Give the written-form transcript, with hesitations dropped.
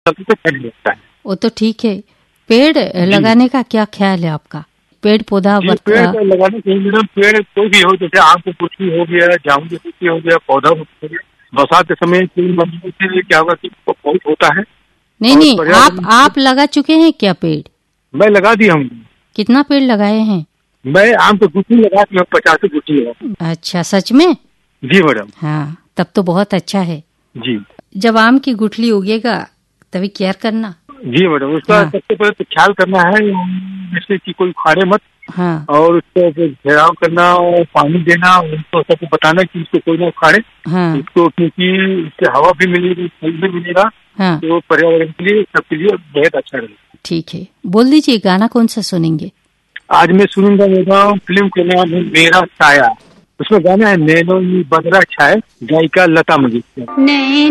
सबसे तो फट लगता है। वो तो ठीक है। पेड़ लगाने का क्या ख्याल है आपका? पेड़ पौधा पेड़ लगाने के मैडम, पेड़ कोई भी हो, जैसे आम का कुर्सी हो गया, जामुन का कुर्सी हो गया, पौधा हो गया। बरसात के समय क्या होगा कि बहुत होता है। नहीं, आप लगा चुके हैं क्या पेड़? मैं लगा दिया हूँ। कितना पेड़ लगाए हैं? मैं आम का गुठी लगा दिया, 50 गुठी है। अच्छा, सच में? जी मैडम। हाँ, तब तो बहुत अच्छा है जी। जब आम की गुठली उगेगा तभी केयर करना। जी मैडम, उसका हाँ। सबसे पहले तो ख्याल करना है जैसे कि कोई उखाड़े मत। हाँ। और उसको घेराव करना और पानी देना, उनको सबको बताना कि इसको कोई ना उखाड़े। हाँ। इसको, क्योंकि इससे हवा भी मिलेगी, फल भी मिलेगा। हाँ। तो पर्यावरण के लिए, सबके लिए बहुत अच्छा रहेगा। ठीक है, बोल दीजिए गाना कौन सा सुनेंगे? आज मैं सुनूंगा मेरा फिल्म का नाम है मेरा साया। उसमें गाना है नैनो बदरा छाए, गायिका लता मंगेशकर।